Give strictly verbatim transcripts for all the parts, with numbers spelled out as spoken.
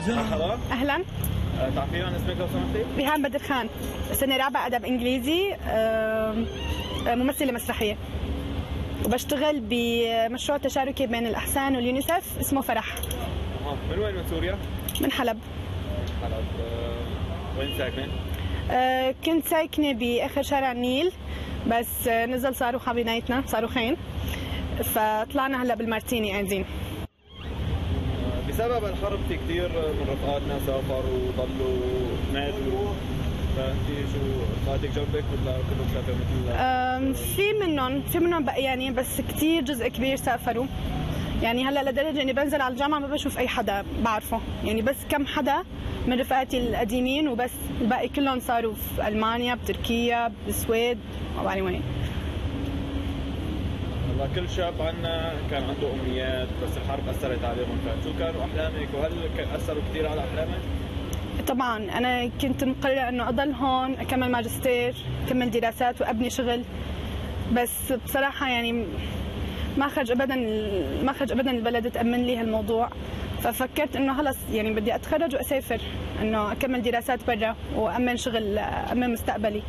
مرحبا. اهلا. أه تعرفين عن اسمك لو سمحتي؟ ريهام بدر خان، سنة رابعة أدب إنجليزي، ممثلة مسرحية، وبشتغل بمشروع تشاركي بين الأحسان واليونيسف اسمه فرح. أها، من وين؟ من سوريا؟ من حلب. حلب. أه وين ساكنة؟ أه كنت ساكنة بآخر شارع النيل، بس نزل صاروخ على بنايتنا، صاروخين، فطلعنا هلا بالمارتيني قاعدين. بسبب الحرب في كثير من رفقاتنا سافروا وضلوا ماتوا، فانت شو رفقاتك جنبك ولا كلهم سافروا مثل؟ في منهم في منهم بقيانين، بس كثير جزء كبير سافروا. يعني هلا لدرجه اني بنزل على الجامعه ما بشوف اي حدا بعرفه، يعني بس كم حدا من رفقاتي القديمين وبس، الباقي كلهم صاروا في المانيا، بتركيا، بالسويد، ما بعرف وين. والله كل شاب عنا كان عنده امنيات، بس الحرب اثرت عليهم، فشو كانوا احلامك وهل اثروا كثير على احلامك؟ طبعا انا كنت مقرره انه اضل هون، اكمل ماجستير، اكمل دراسات وابني شغل، بس بصراحه يعني ما خرج ابدا ما خرج ابدا البلد تامن لي هالموضوع، ففكرت انه خلص يعني بدي اتخرج واسافر، انه اكمل دراسات برا وامن شغل، امن مستقبلي.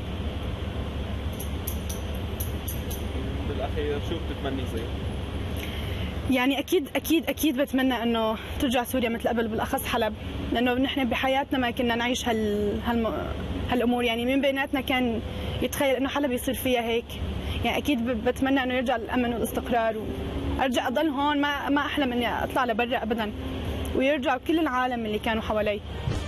بالاخير شو بتتمني يصير؟ يعني اكيد اكيد اكيد بتمنى انه ترجع سوريا مثل قبل، بالاخص حلب، لانه نحن بحياتنا ما كنا نعيش هال هالم... هالامور، يعني مين بيناتنا كان يتخيل انه حلب يصير فيها هيك؟ يعني اكيد بتمنى انه يرجع الامن والاستقرار، وارجع اضل هون، ما ما احلم اني اطلع لبرا ابدا، ويرجعوا كل العالم اللي كانوا حوالي.